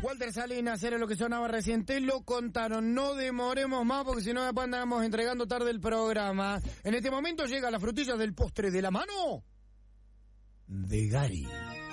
Walter Salinas era lo que sonaba recién, te lo contaron, no demoremos más porque si no después andamos entregando tarde el programa. En este momento llega la frutilla del postre de la mano de Gary.